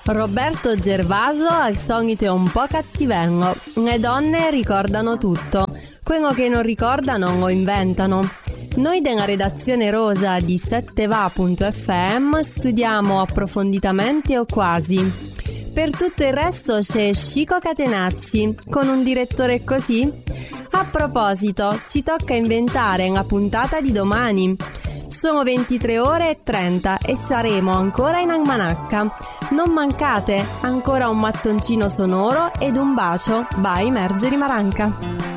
Roberto Gervaso al solito è un po' cattivengo. Le donne ricordano tutto. Quello che non ricordano lo inventano. Noi della redazione rosa di 7va.fm studiamo approfonditamente o quasi. Per tutto il resto c'è Chico Catenacci, con un direttore così. A proposito, ci tocca inventare la puntata di domani. Sono 23:30 e saremo ancora in almanacca. Non mancate, ancora un mattoncino sonoro ed un bacio by Margherita Maranca.